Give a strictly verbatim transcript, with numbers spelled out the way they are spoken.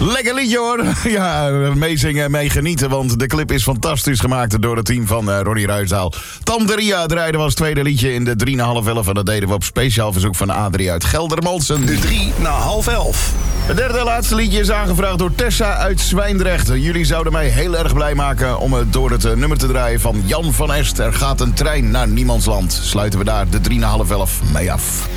Lekker liedje hoor. Ja, meezingen en meegenieten, want de clip is fantastisch gemaakt door het team van uh, Ronnie Ruijsdaal. Tante Ria draaide was het tweede liedje in de drie na half elf en dat deden we op speciaal verzoek van Adrie uit Geldermalsen. De drie na half elf. Het derde en laatste liedje is aangevraagd door Tessa uit Zwijndrecht. Jullie zouden mij heel erg blij maken om het door het nummer te draaien van Jan van Est. Er gaat een trein naar niemandsland. Sluiten we daar de drie na half elf mee af.